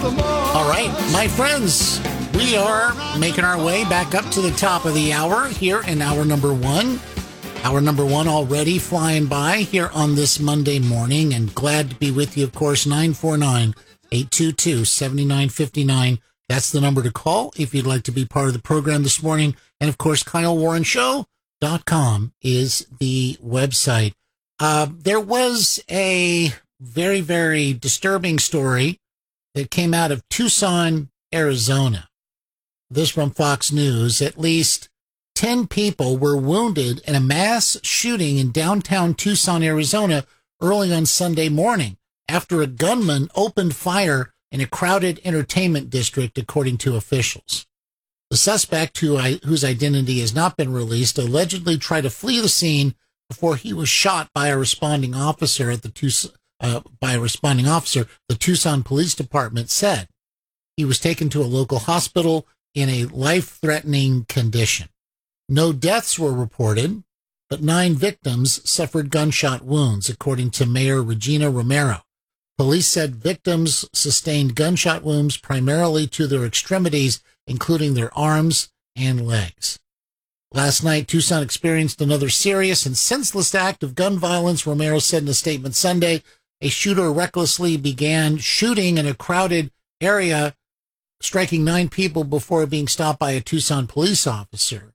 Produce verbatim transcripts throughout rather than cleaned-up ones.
All right, my friends, we are making our way back up to the top of the hour here in hour number one. Hour number one already flying by here on this Monday morning, and glad to be with you, of course. Nine four nine, eight two two, seven nine five nine. That's the number to call if you'd like to be part of the program this morning. And, of course, Kyle Warren Show dot com is the website. Uh, there was a very, very disturbing story that came out of Tucson, Arizona. This from Fox News. At least ten people were wounded in a mass shooting in downtown Tucson, Arizona early on Sunday morning after a gunman opened fire in a crowded entertainment district, according to officials. The suspect, who I, whose identity has not been released, allegedly tried to flee the scene before he was shot by a responding officer at the Tucson, uh, by a responding officer, the Tucson Police Department said. He was taken to a local hospital in a life-threatening condition. No deaths were reported, but nine victims suffered gunshot wounds, according to Mayor Regina Romero. Police said victims sustained gunshot wounds primarily to their extremities, including their arms and legs. Last night, Tucson experienced another serious and senseless act of gun violence, Romero said in a statement Sunday. A shooter recklessly began shooting in a crowded area, striking nine people before being stopped by a Tucson police officer.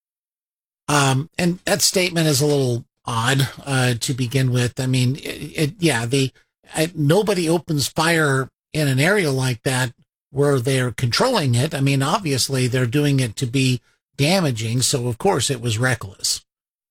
Um, and that statement is a little odd uh, to begin with. I mean, it, it, yeah, the I, nobody opens fire in an area like that where they're controlling it. I mean, obviously they're doing it to be damaging, so of course it was reckless.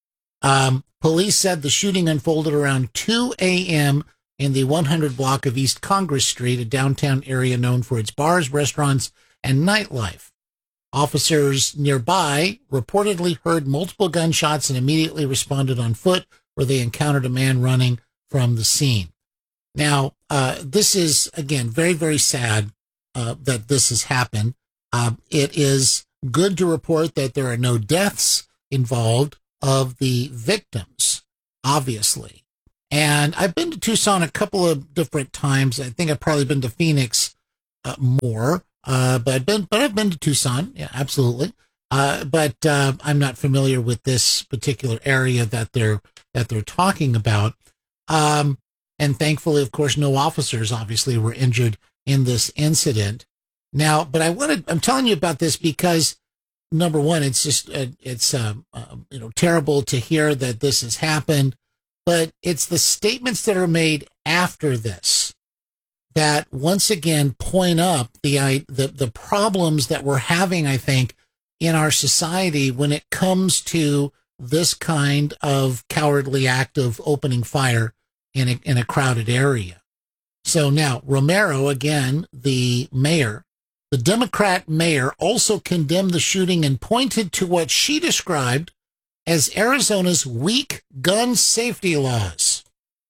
Um, police said the shooting unfolded around two a.m. in the one hundred block of East Congress Street, a downtown area known for its bars, restaurants, and nightlife. Officers nearby reportedly heard multiple gunshots and immediately responded on foot, where they encountered a man running from the scene. Now, uh, this is, again, very, very sad uh, that this has happened. Uh, it is good to report that there are no deaths involved of the victims, obviously. And I've been to Tucson a couple of different times. I think I've probably been to Phoenix uh, more, uh, but I've been, but I've been to Tucson. Yeah, absolutely. Uh, but uh, I'm not familiar with this particular area that they're that they're talking about. Um, and thankfully, of course, no officers obviously were injured in this incident. Now, but I wanted, I'm telling you about this because, number one, it's just, uh, it's, uh, uh, you know, terrible to hear that this has happened, but it's the statements that are made after this that once again point up the, the, the problems that we're having, I think, in our society when it comes to this kind of cowardly act of opening fire in a, in a crowded area. So now, Romero, again, the mayor, the Democrat mayor, also condemned the shooting and pointed to what she described as Arizona's weak gun safety laws.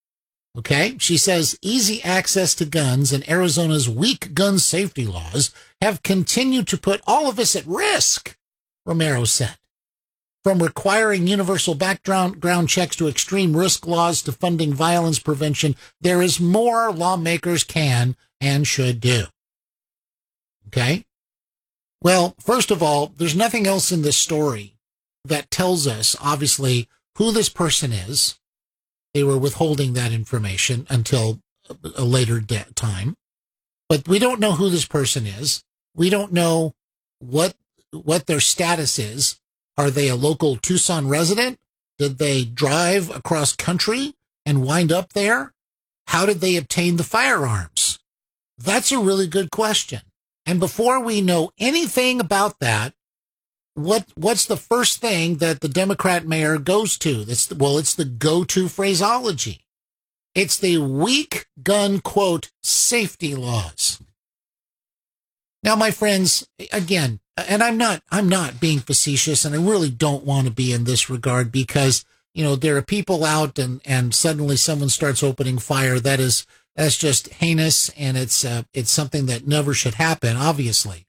Okay? She says easy access to guns and Arizona's weak gun safety laws have continued to put all of us at risk, Romero said. From requiring universal background ground checks to extreme risk laws to funding violence prevention, there is more lawmakers can and should do. Okay? Well, first of all, there's nothing else in this story that tells us, obviously, who this person is. They were withholding that information until a later de- time. But we don't know who this person is. We don't know what what their status is. Are they a local Tucson resident? Did they drive across country and wind up there? How did they obtain the firearms? That's a really good question. And before we know anything about that, what what's the first thing that the Democrat mayor goes to? That's well, it's the go-to phraseology. It's the weak gun, quote, safety laws. Now, my friends, again, and I'm not I'm not being facetious, and I really don't want to be in this regard because, you know, there are people out and, and suddenly someone starts opening fire. That is that's just heinous, and it's uh, it's something that never should happen, obviously.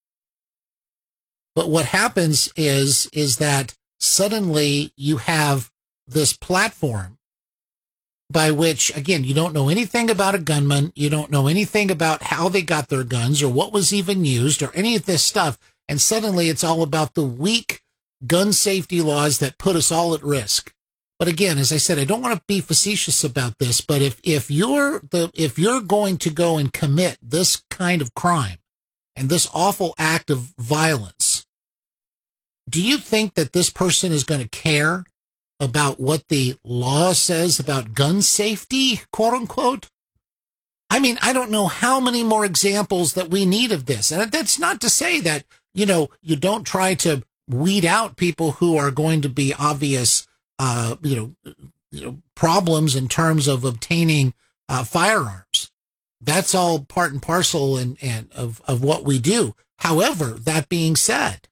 But what happens is is that suddenly you have this platform by which, again, you don't know anything about a gunman. You don't know anything about how they got their guns or what was even used or any of this stuff. And suddenly it's all about the weak gun safety laws that put us all at risk. But again, as I said, I don't want to be facetious about this, but if, if you're the, if you're going to go and commit this kind of crime and this awful act of violence, do you think that this person is going to care about what the law says about gun safety, quote unquote? I mean, I don't know how many more examples that we need of this. And that's not to say that, you know, you don't try to weed out people who are going to be obvious, uh, you know, you know, problems in terms of obtaining uh, firearms. That's all part and parcel and, and of, of what we do. However, that being said,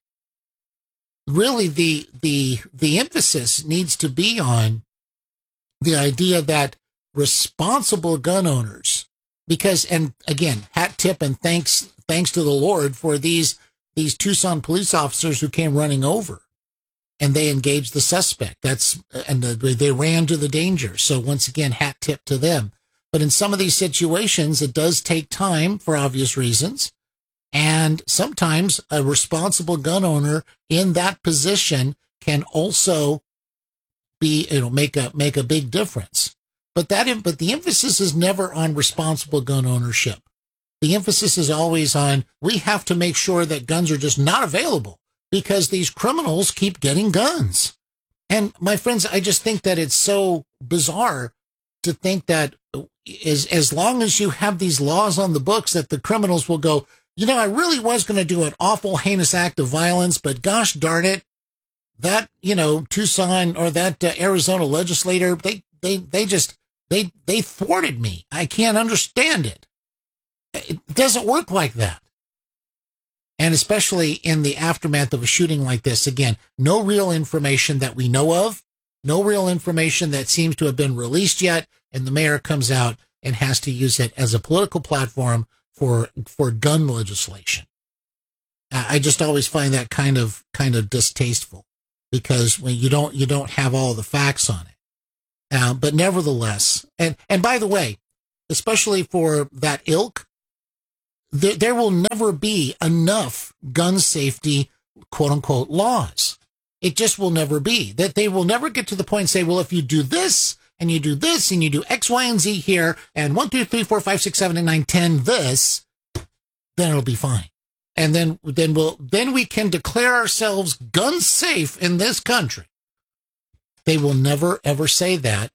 really the the the emphasis needs to be on the idea that responsible gun owners, because, and again, hat tip and thanks thanks to the Lord for these these Tucson police officers who came running over and they engaged the suspect. That's and the, they ran to the danger. So once again, hat tip to them. But in some of these situations, it does take time for obvious reasons. And sometimes a responsible gun owner in that position can also be, you know, make a, make a big difference. But that, but the emphasis is never on responsible gun ownership. The emphasis is always on, we have to make sure that guns are just not available because these criminals keep getting guns. And my friends, I just think that it's so bizarre to think that as, as long as you have these laws on the books that the criminals will go, you know, I really was going to do an awful heinous act of violence, but gosh darn it, that, you know, Tucson or that uh, Arizona legislator, they, they, they just, they, they thwarted me. I can't understand it. It doesn't work like that. And especially in the aftermath of a shooting like this, again, no real information that we know of, no real information that seems to have been released yet. And the mayor comes out and has to use it as a political platform for, for gun legislation. I just always find that kind of, kind of distasteful because when you don't, you don't have all the facts on it. Uh, but nevertheless, and, and by the way, especially for that ilk, there, there will never be enough gun safety, quote unquote, laws. It just will never be. That they will never get to the point and say, well, if you do this and you do this and you do X, Y, and Z here and one, two, three, four, five, six, seven, and nine, ten, this, then it'll be fine. And then, then we'll, then we can declare ourselves gun safe in this country. They will never, ever say that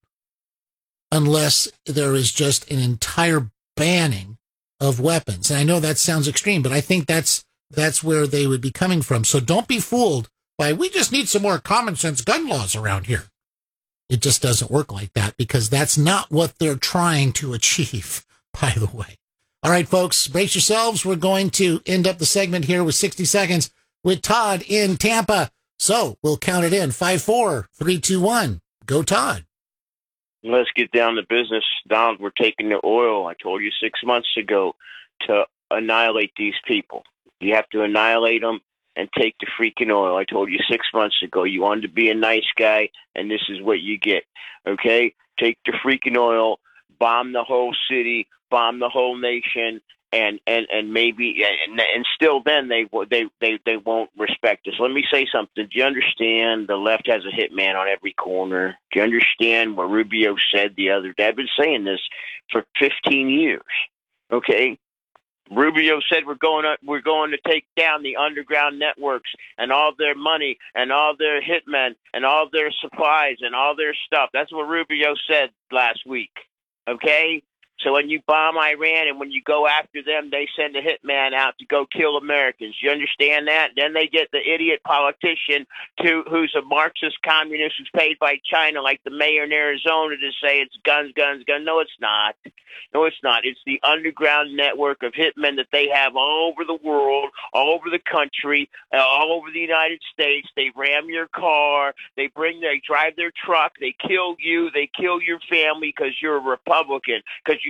unless there is just an entire banning of weapons. And I know that sounds extreme, but I think that's, that's where they would be coming from. So don't be fooled by, we just need some more common sense gun laws around here. It just doesn't work like that because that's not what they're trying to achieve, by the way. All right, folks, brace yourselves. We're going to end up the segment here with sixty seconds with Todd in Tampa. So we'll count it in. Five, four, three, two, one. Go, Todd. Let's get down to business. Donald, we're taking the oil. I told you six months ago to annihilate these people. You have to annihilate them and take the freaking oil. I told you six months ago you wanted to be a nice guy, and this is what you get. Okay? Take the freaking oil, bomb the whole city, bomb the whole nation, and and and maybe and, and still then they they they they won't respect us. Let me say something. Do you understand the left has a hitman on every corner? Do you understand what Rubio said the other day? I've been saying this for fifteen years. Okay, Rubio said we're going to we're going to take down the underground networks and all their money and all their hitmen and all their supplies and all their stuff. That's what Rubio said last week. Okay. So when you bomb Iran and when you go after them, they send a hitman out to go kill Americans. You understand that? Then they get the idiot politician to who's a Marxist communist who's paid by China, like the mayor in Arizona, to say it's guns, guns, guns. No, it's not. No, it's not. It's the underground network of hitmen that they have all over the world, all over the country, uh, all over the United States. They ram your car. They bring, they drive their truck. They kill you. They kill your family because you're a Republican, because you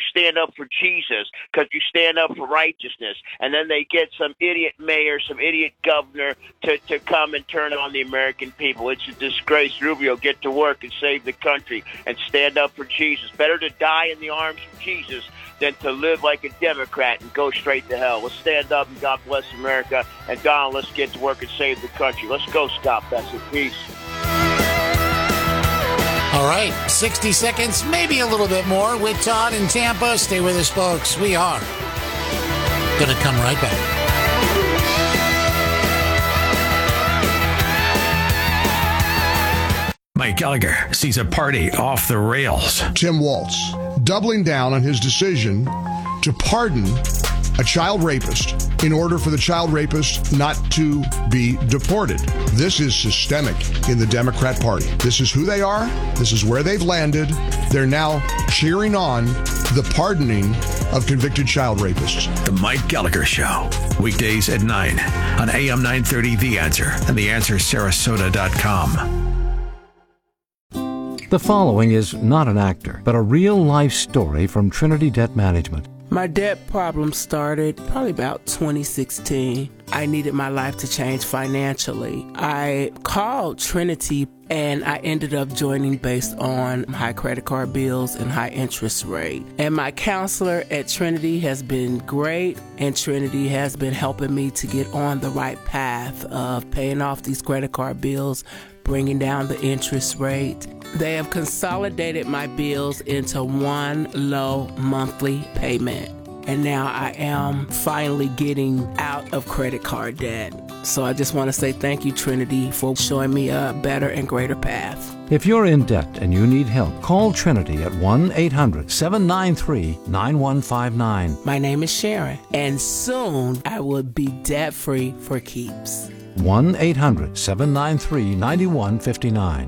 stand up for Jesus, because you stand up for righteousness. And then they get some idiot mayor, some idiot governor to, to come and turn on the American people. It's a disgrace. Rubio, get to work and save the country and stand up for Jesus. Better to die in the arms of Jesus than to live like a Democrat and go straight to hell. Let's stand up and God bless America. And Donald, let's get to work and save the country. Let's go, Scott Fessett. Peace. All right, sixty seconds, maybe a little bit more with Todd in Tampa. Stay with us, folks. We are going to come right back. Mike Gallagher sees a party off the rails. Tim Walz doubling down on his decision to pardon a child rapist in order for the child rapist not to be deported. This is systemic in the Democrat Party. This is who they are. This is where they've landed. They're now cheering on the pardoning of convicted child rapists. The Mike Gallagher Show, weekdays at nine on A M nine thirty The Answer and the answer sarasota dot com. The following is not an actor, but a real-life story from Trinity Debt Management. My debt problem started probably about twenty sixteen. I needed my life to change financially. I called Trinity and I ended up joining based on high credit card bills and high interest rate. And my counselor at Trinity has been great, and Trinity has been helping me to get on the right path of paying off these credit card bills, bringing down the interest rate. They have consolidated my bills into one low monthly payment. And now I am finally getting out of credit card debt. So I just want to say thank you, Trinity, for showing me a better and greater path. If you're in debt and you need help, call Trinity at one eight hundred seven nine three nine one five nine. My name is Sharon, and soon I will be debt-free for keeps. one eight hundred seven nine three nine one five nine.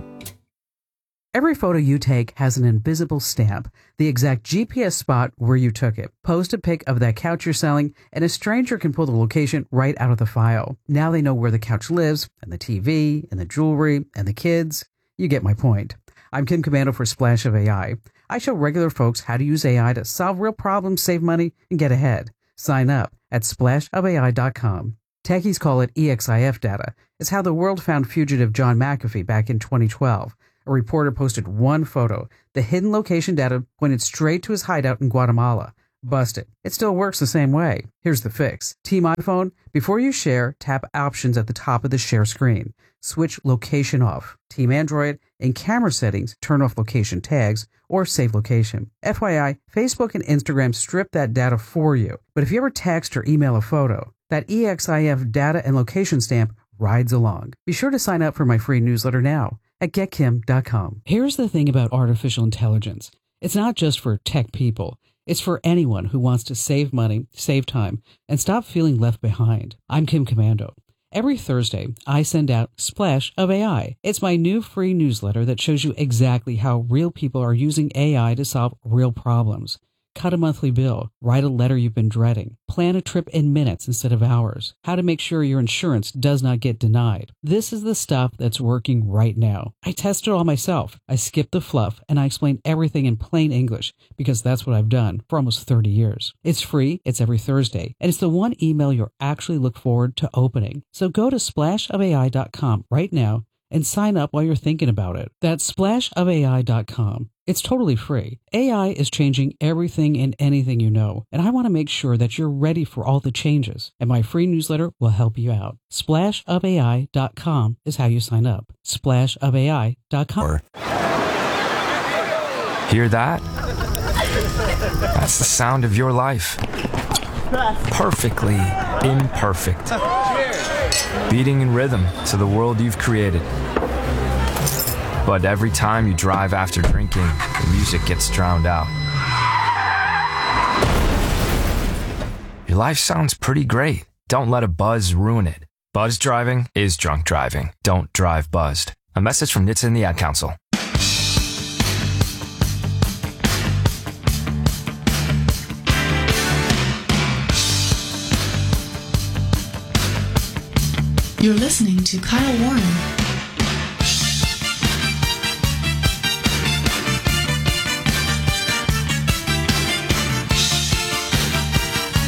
Every photo you take has an invisible stamp, the exact G P S spot where you took it. Post a pic of that couch you're selling, and a stranger can pull the location right out of the file. Now they know where the couch lives, and the T V, and the jewelry, and the kids. You get my point. I'm Kim Commando for Splash of A I. I show regular folks how to use A I to solve real problems, save money, and get ahead. Sign up at splash of A I dot com. Techies call it E X I F data. It's how the world found fugitive John McAfee back in twenty twelve. A reporter posted one photo. The hidden location data pointed straight to his hideout in Guatemala. Busted. It still works the same way. Here's the fix. Team iPhone, before you share, tap options at the top of the share screen. Switch location off. Team Android, in camera settings, turn off location tags or save location. F Y I, Facebook and Instagram strip that data for you. But if you ever text or email a photo, that E X I F data and location stamp rides along. Be sure to sign up for my free newsletter now at get kim dot com. Here's the thing about artificial intelligence. It's not just for tech people. It's for anyone who wants to save money, save time, and stop feeling left behind. I'm Kim Commando. Every Thursday, I send out Splash of A I. It's my new free newsletter that shows you exactly how real people are using A I to solve real problems. Cut a monthly bill, write a letter you've been dreading, plan a trip in minutes instead of hours, how to make sure your insurance does not get denied. This is the stuff that's working right now. I test it all myself. I skip the fluff and I explain everything in plain English because that's what I've done for almost thirty years. It's free, it's every Thursday, and it's the one email you'll actually look forward to opening. So go to splash of A I dot com right now and sign up while you're thinking about it. That's splash of A I dot com. It's totally free. A I is changing everything and anything you know, and I want to make sure that you're ready for all the changes, and my free newsletter will help you out. splash of A I dot com is how you sign up. splash of A I dot com. Hear that? That's the sound of your life. Perfectly imperfect. Beating in rhythm to the world you've created. But every time you drive after drinking, the music gets drowned out. Your life sounds pretty great. Don't let a buzz ruin it. Buzz driving is drunk driving. Don't drive buzzed. A message from N H T S A and the Ad Council. You're listening to Kyle Warren.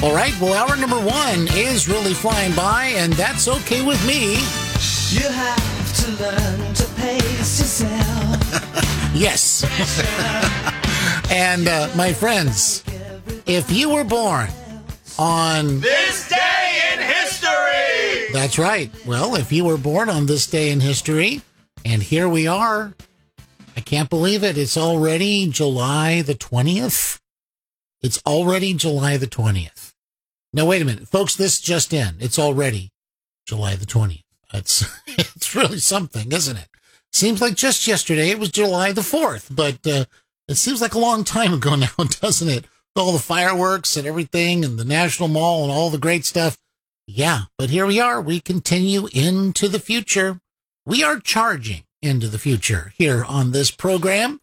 All right, well, hour number one is really flying by, and that's okay with me. You have to learn to pace yourself. Yes. And, uh, my friends, if you were born on this day in history, that's right. Well, if you were born on this day in history, and here we are, I can't believe it. It's already July the twentieth. It's already July the twentieth. Now, wait a minute, folks, this just in. It's already July the twentieth. It's, it's really something, isn't it? Seems like just yesterday it was July the fourth, but uh, it seems like a long time ago now, doesn't it? All the fireworks and everything and the National Mall and all the great stuff. Yeah, but here we are. We continue into the future. We are charging into the future here on this program.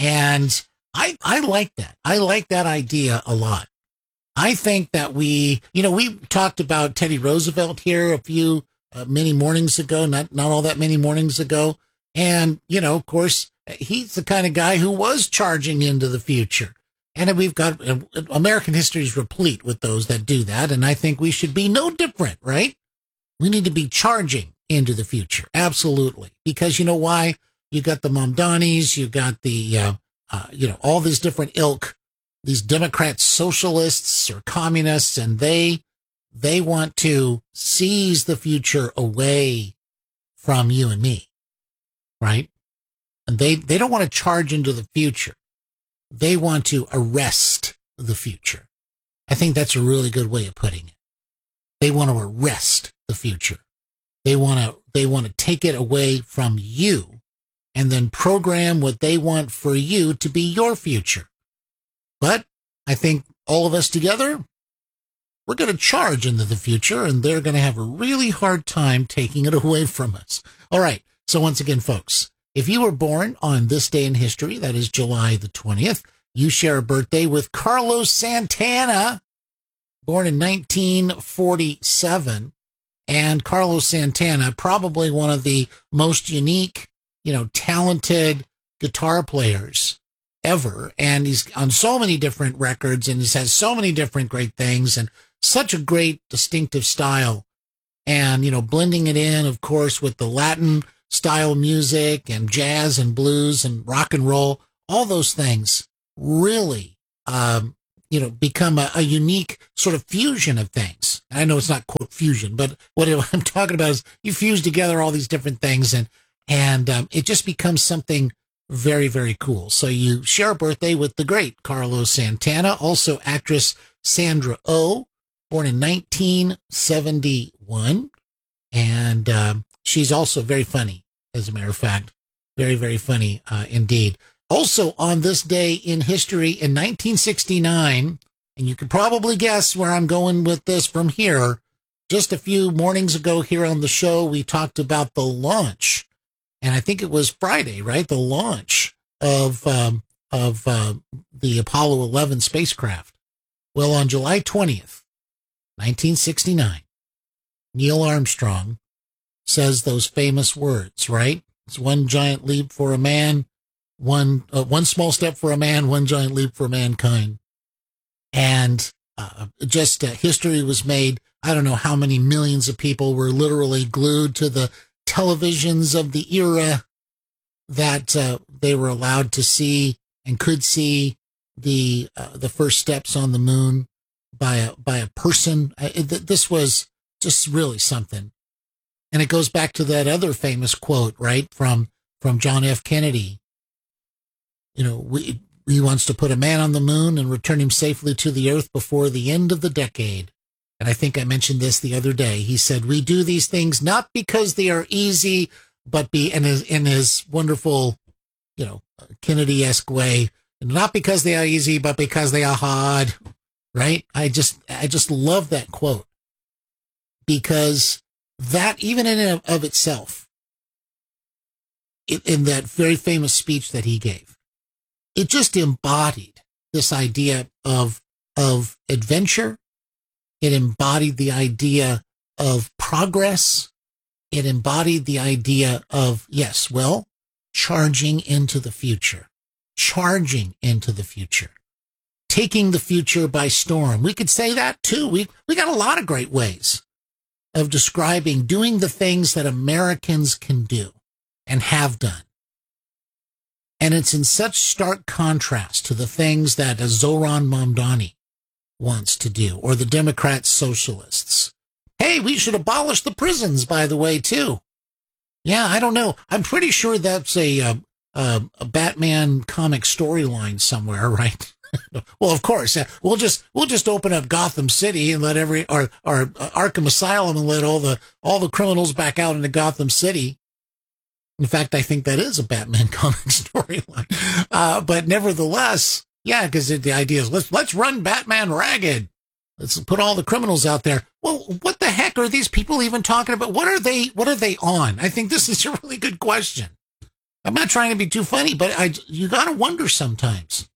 And I, I like that. I like that idea a lot. I think that we, you know, we talked about Teddy Roosevelt here a few, uh, many mornings ago, not, not all that many mornings ago. And, you know, of course, he's the kind of guy who was charging into the future. And we've got, uh, American history is replete with those that do that. And I think we should be no different, right? We need to be charging into the future. Absolutely. Because you know why? You got the Mamdanis, you got the, uh, uh, you know, all these different ilk, these Democrat socialists or communists, and they, they want to seize the future away from you and me, right? And they, they don't want to charge into the future. They want to arrest the future. I think that's a really good way of putting it. They want to arrest the future. They want to, they want to take it away from you and then program what they want for you to be your future. But I think all of us together, we're going to charge into the future, and they're going to have a really hard time taking it away from us. All right. So once again, folks, if you were born on this day in history, that is July the twentieth, you share a birthday with Carlos Santana, born in nineteen forty-seven. And Carlos Santana, probably one of the most unique, you know, talented guitar players ever. And he's on so many different records, and he has so many different great things, and such a great distinctive style. And, you know, blending it in, of course, with the Latin style music and jazz and blues and rock and roll, all those things really, um, you know, become a, a unique sort of fusion of things. I know it's not quote fusion, but what I'm talking about is you fuse together all these different things, and, and, um, it just becomes something very, very cool. So you share a birthday with the great Carlos Santana, also actress Sandra Oh, born in nineteen seventy-one. And, um, she's also very funny, as a matter of fact. Very, very funny, uh, indeed. Also on this day in history in nineteen sixty-nine, and you can probably guess where I'm going with this from here. Just a few mornings ago here on the show, we talked about the launch, and I think it was Friday, right? The launch of, um, of, uh, the Apollo eleven spacecraft. Well, on July twentieth, nineteen sixty-nine, Neil Armstrong says those famous words, right? It's one giant leap for a man, one, uh, one small step for a man, one giant leap for mankind. And, uh, just, uh, history was made. I don't know how many millions of people were literally glued to the televisions of the era that, uh, they were allowed to see and could see the, uh, the first steps on the moon by a, by a person. Uh, it, this was just really something. And it goes back to that other famous quote, right, from, from John F. Kennedy. You know, we, he wants to put a man on the moon and return him safely to the earth before the end of the decade. And I think I mentioned this the other day. He said, we do these things not because they are easy, but be in his, in his wonderful, you know, Kennedy-esque way, not because they are easy, but because they are hard, right? I just, I just love that quote, because that, even in and of itself, in, in that very famous speech that he gave, it just embodied this idea of, of adventure. It embodied the idea of progress. It embodied the idea of, yes, well, charging into the future, charging into the future. taking the future by storm. We could say that too. We we got a lot of great ways of describing doing the things that Americans can do and have done. And it's in such stark contrast to the things that Zoran Mamdani wants to do, or the Democrat socialists. Hey, we should abolish the prisons, by the way, too. Yeah, I don't know. I'm pretty sure that's a, uh, uh, a Batman comic storyline somewhere, right? Well, of course, uh, we'll just we'll just open up Gotham City and let every or or uh, Arkham Asylum and let all the all the criminals back out into Gotham City. In fact, I think that is a Batman comic storyline. Uh, but nevertheless, yeah, because the idea is let's let's run Batman ragged. Let's put all the criminals out there. Well, what the heck are these people even talking about? What are they? What are they on? I think this is a really good question. I'm not trying to be too funny, but I you got to wonder sometimes.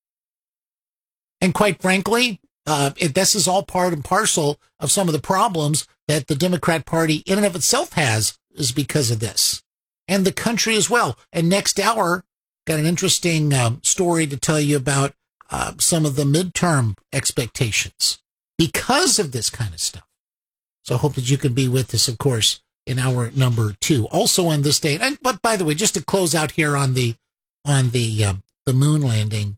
And quite frankly, uh, it, this is all part and parcel of some of the problems that the Democrat Party in and of itself has, is because of this, and the country as well. And next hour, got an interesting um, story to tell you about uh, some of the midterm expectations because of this kind of stuff. So I hope that you can be with us, of course, in hour number two. Also on this date, and but by the way, just to close out here on the on the um, the moon landing,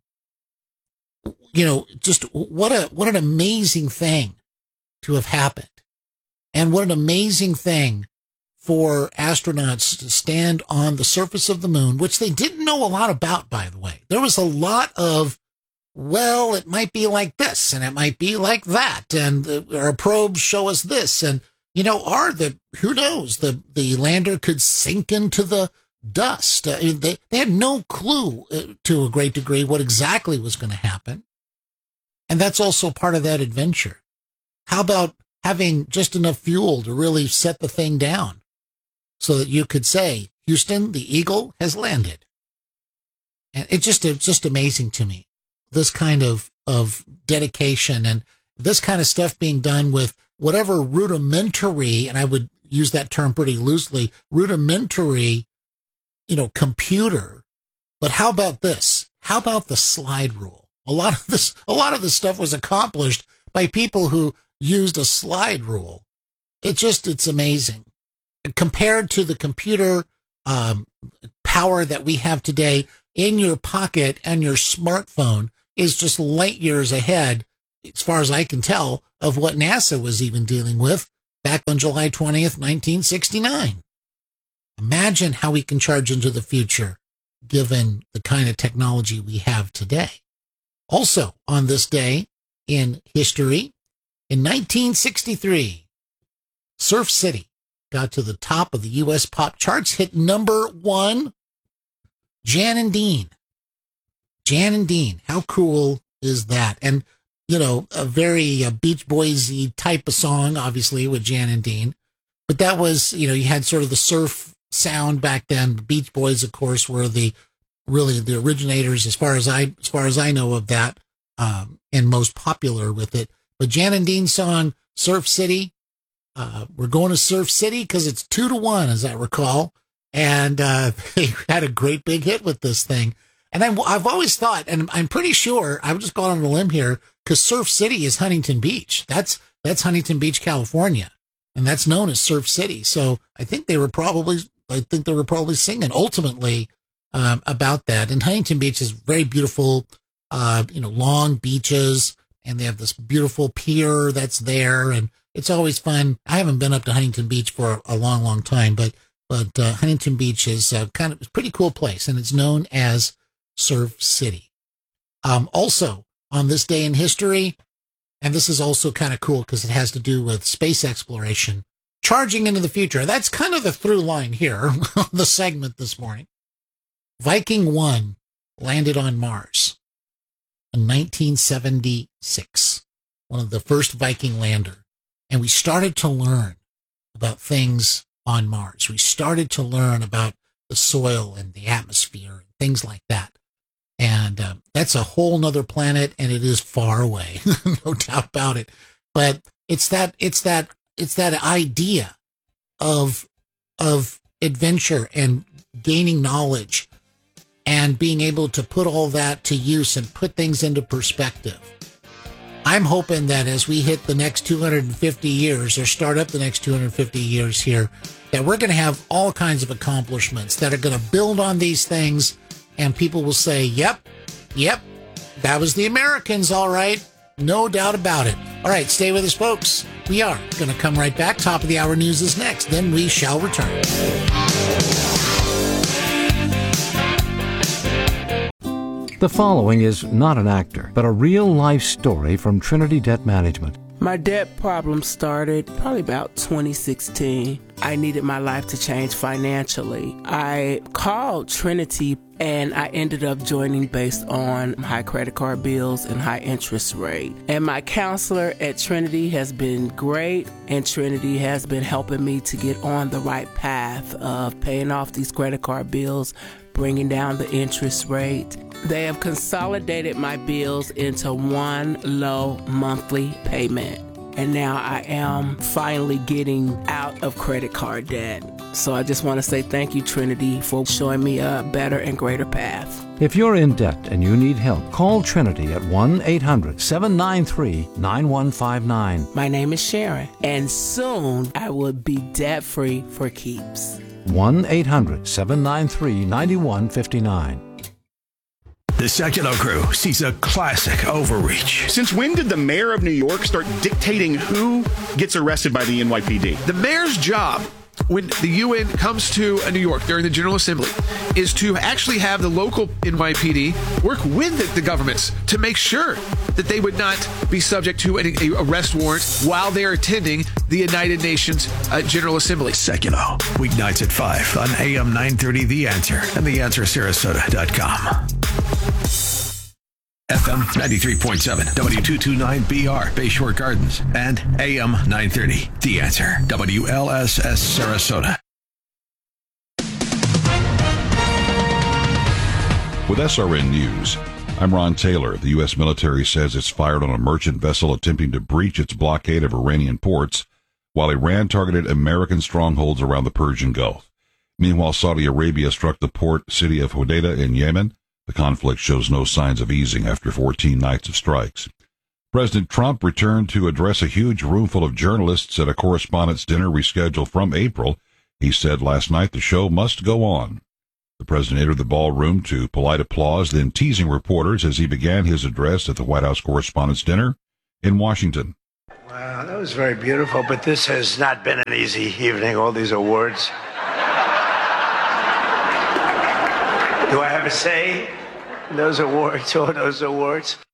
you know, just what a what an amazing thing to have happened, and what an amazing thing for astronauts to stand on the surface of the moon, which they didn't know a lot about, by the way. There was a lot of, well, it might be like this, and it might be like that, and the, our probes show us this, and, you know, are the, who knows, the, the lander could sink into the dust. Uh, they, they had no clue, uh, to a great degree, what exactly was going to happen. And that's also part of that adventure. How about having just enough fuel to really set the thing down so that you could say, Houston, the Eagle has landed? And it just, it's just amazing to me, this kind of, of dedication and this kind of stuff being done with whatever rudimentary, and I would use that term pretty loosely, rudimentary, you know, computer. But how about this? How about the slide rule? A lot of this, a lot of this stuff was accomplished by people who used a slide rule. It just, it's amazing. Compared to the computer um, power that we have today in your pocket and your smartphone is just light years ahead, as far as I can tell, of what NASA was even dealing with back on July twentieth, nineteen sixty-nine. Imagine how we can charge into the future given the kind of technology we have today. Also, on this day in history, in nineteen sixty-three, Surf City got to the top of the U S pop charts, hit number one. Jan and Dean. Jan and Dean. How cool is that? And, you know, a very uh, Beach Boys-y type of song, obviously, with Jan and Dean. But that was, you know, you had sort of the surf sound back then. The Beach Boys, of course, were the really the originators, as far as I as far as I know of that, um, and most popular with it. But Jan and Dean's song "Surf City," uh, we're going to Surf City because it's two to one, as I recall, and uh, they had a great big hit with this thing. And I'm, I've always thought, and I'm pretty sure I've just gone on a limb here, because Surf City is Huntington Beach. That's that's Huntington Beach, California, and that's known as Surf City. So I think they were probably I think they were probably singing ultimately. Um, about that. And Huntington Beach is very beautiful, uh, you know, long beaches, and they have this beautiful pier that's there, and it's always fun. I haven't been up to Huntington Beach for a long, long time, but but uh, Huntington Beach is uh, kind of a pretty cool place, and it's known as Surf City. Um, also, on this day in history, and this is also kind of cool because it has to do with space exploration, charging into the future. That's kind of the through line here, the segment this morning. Viking one landed on Mars in nineteen seventy-six, one of the first Viking lander. And we started to learn about things on Mars. We started to learn about the soil and the atmosphere and things like that. And uh, that's a whole nother planet, and it is far away, no doubt about it. But it's that, it's that, it's that idea of, of adventure and gaining knowledge and being able to put all that to use and put things into perspective. I'm hoping that as we hit the next two hundred fifty years, or start up the next two hundred fifty years here, that we're going to have all kinds of accomplishments that are going to build on these things, and people will say, yep, yep, that was the Americans, all right. No doubt about it. All right, stay with us, folks. We are going to come right back. Top of the hour news is next. Then we shall return. The following is not an actor, but a real-life story from Trinity Debt Management. My debt problem started probably about twenty sixteen. I needed my life to change financially. I called Trinity and I ended up joining based on high credit card bills and high interest rate. And my counselor at Trinity has been great, and Trinity has been helping me to get on the right path of paying off these credit card bills, bringing down the interest rate. They have consolidated my bills into one low monthly payment. And now I am finally getting out of credit card debt. So I just want to say thank you, Trinity, for showing me a better and greater path. If you're in debt and you need help, call Trinity at one eight hundred seven nine three nine one five nine. My name is Sharon, and soon I will be debt-free for keeps. one eight hundred seven nine three nine one five nine. The Sekulow Crew sees a classic overreach. Since when did the mayor of New York start dictating who gets arrested by the N Y P D? The mayor's job, when the U N comes to New York during the General Assembly, is to actually have the local N Y P D work with the, the governments to make sure that they would not be subject to an arrest warrant while they're attending the United Nations uh, General Assembly. Sekulow, weeknights at five on A M nine thirty The Answer and the answer sarasota dot com. F M ninety-three point seven, W two twenty-nine B R, Bayshore Gardens, and A M nine thirty, The Answer, W L S S Sarasota. With S R N News, I'm Ron Taylor. The U S military says it's fired on a merchant vessel attempting to breach its blockade of Iranian ports, while Iran targeted American strongholds around the Persian Gulf. Meanwhile, Saudi Arabia struck the port city of Hodeidah in Yemen. The conflict shows no signs of easing after fourteen nights of strikes. President Trump returned to address a huge room full of journalists at a correspondents' dinner rescheduled from April. He said last night the show must go on. The president entered the ballroom to polite applause, then teasing reporters as he began his address at the White House Correspondents' Dinner in Washington. Wow, that was very beautiful, but this has not been an easy evening, all these awards. Do I have a say in those awards, all those awards?